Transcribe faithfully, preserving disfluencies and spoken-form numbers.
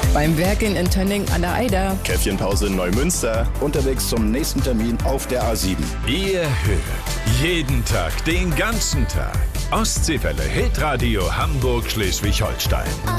Beim Werk in Tönning an der Eider. Käffchenpause in Neumünster. Unterwegs zum nächsten Termin auf der A sieben. Ihr hört jeden Tag, den ganzen Tag. Ostseewelle Hitradio Hamburg Schleswig-Holstein.